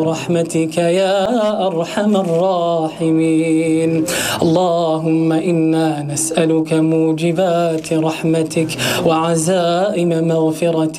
برحمتك يا أرحم الراحمين. اللهم إنا نسألك موجبات رحمتك وعزائم مغفرتك